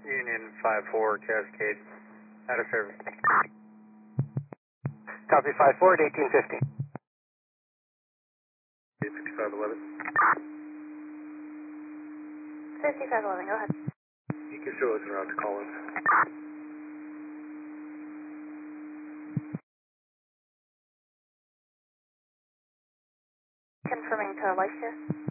Union 5-4, Cascade, out of service. Copy 5-4 at 1815. 5511. 5511, go ahead. You can still listen around to Collins. Confirming to life here.